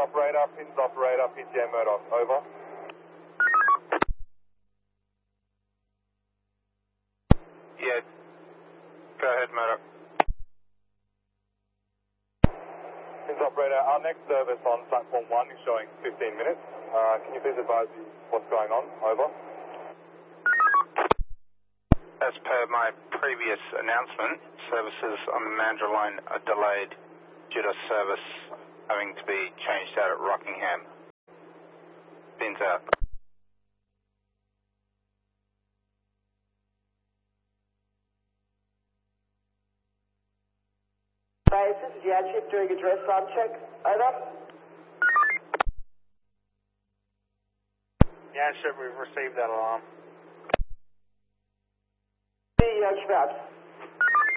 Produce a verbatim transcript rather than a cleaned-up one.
operator, pins operator, P T A Murdoch, over. Yeah, go ahead, Murdoch. Pins operator, our next service on platform one is showing fifteen minutes. Uh, can you please advise me what's going on, over? As per my previous announcement, services on the Mandurah line are delayed due to service having to be changed out at Rockingham. Pins out. Base, this is Yadchip doing a dress time check. Over. Yadchip, we've received that alarm. The uh, Schnaps.